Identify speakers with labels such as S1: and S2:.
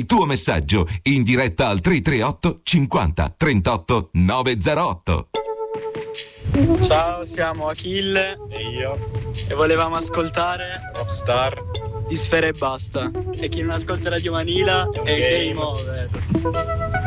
S1: tuo messaggio in diretta al 338 50 38 908.
S2: Ciao, siamo Achille
S3: e io
S2: e volevamo ascoltare
S3: Rockstar
S2: di Sfera e Basta. E chi non ascolta Radio Manila è game over.